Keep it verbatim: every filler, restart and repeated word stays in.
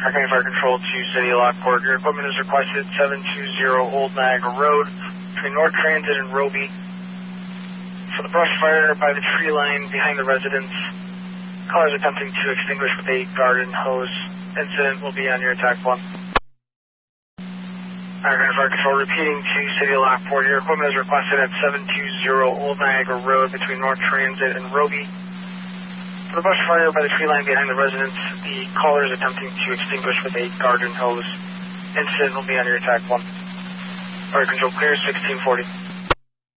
County Fire Control to City of Lockport. Your equipment is requested seven two zero Old Niagara Road between North Transit and Roby. For the brush fire by the tree line behind the residence, callers attempting to extinguish with a garden hose. Incident will be on your attack one. County Fire Control repeating to City of Lockport. Your equipment is requested at seven two zero Old Niagara Road between North Transit and Roby. For the brush fire by the tree line behind the residence, the caller is attempting to extinguish with a garden hose. Incident will be on your attack one. Fire Control clear, sixteen forty.